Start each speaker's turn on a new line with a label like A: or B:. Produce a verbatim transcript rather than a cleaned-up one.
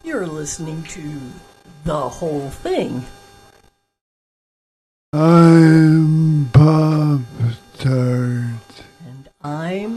A: You're listening to The Whole Thing.
B: I'm Pop Tart.
A: And I'm